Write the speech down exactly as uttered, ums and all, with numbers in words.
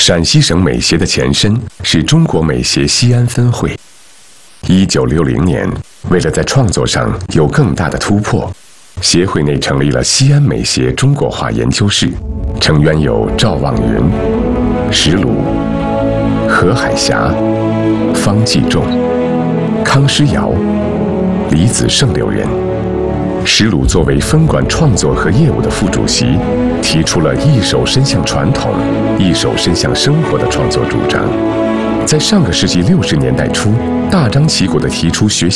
陕西省美协的前身是中国美协西安分会。一九六零年，为了在创作上有更大的突破，协会内成立了西安美协中国画研究室，成员有赵望云、石鲁、何海霞、方继仲、康诗尧、李子胜六人。石鲁作为分管创作和业务的副主席，提出了一手伸向传统、一手伸向生活的创作主张。在上个世纪六十年代初，大张旗鼓地提出学习